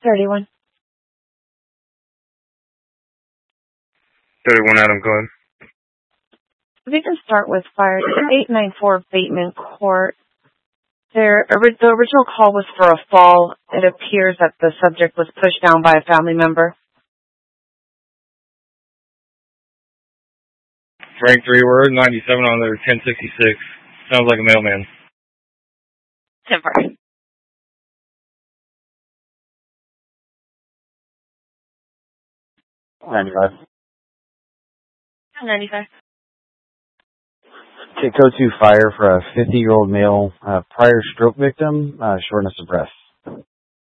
31. 31 Adam, go ahead. We can start with fire 894 Bateman Court. The original call was for a fall. It appears that the subject was pushed down by a family member. Frank 3 word, 97 on there, 1066. Sounds like a mailman. 10-4. 95. 95. Okay, code 2 fire for a 50-year-old male, prior stroke victim, shortness of breath.